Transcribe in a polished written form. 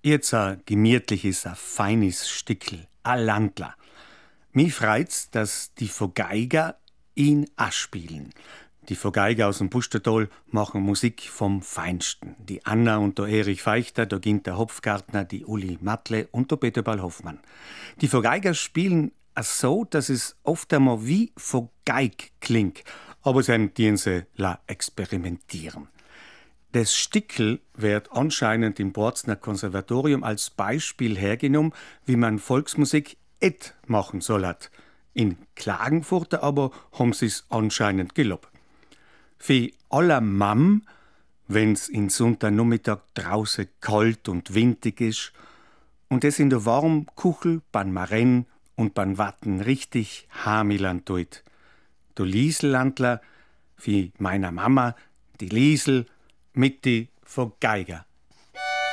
Jetzt ein gemütliches, ein feines Stickel, a Landler. Mich freut's, dass die Vergeiger ihn auch spielen. Die Vergeiger aus dem Pustertal machen Musik vom Feinsten. Die Anna und der Erich Feichter, der Ginter Hopfgartner, die Uli Mattle und der Peter Ball Hoffmann. Die Vergeiger spielen so, dass es oft einmal wie Vergeig klingt, aber dann dienen sie experimentieren. Das Stickel wird anscheinend im Borzner Konservatorium als Beispiel hergenommen, wie man Volksmusik machen soll hat. In Klagenfurt aber haben sie es anscheinend gelobt. Für aller Mam, wenn's in Sonntagnachmittag draußen kalt und windig ist und es in der warmen Kuchel beim Maren und beim Watten richtig Hamiland tut. Du Liesellandler, wie meiner Mama, die Liesel mit die Vergeiger.